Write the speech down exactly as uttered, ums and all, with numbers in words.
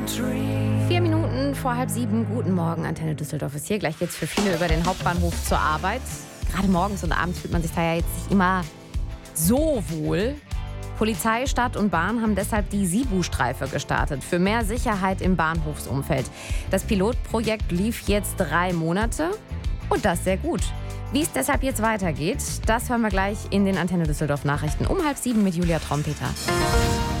Vier Minuten vor halb sieben. Guten Morgen, Antenne Düsseldorf ist hier. Gleich geht's für viele über den Hauptbahnhof zur Arbeit. Gerade morgens und abends fühlt man sich da ja jetzt nicht immer so wohl. Polizei, Stadt und Bahn haben deshalb die Sibu-Streife gestartet für mehr Sicherheit im Bahnhofsumfeld. Das Pilotprojekt lief jetzt drei Monate und das sehr gut. Wie es deshalb jetzt weitergeht, das hören wir gleich in den Antenne Düsseldorf Nachrichten um halb sieben mit Julia Trompeter.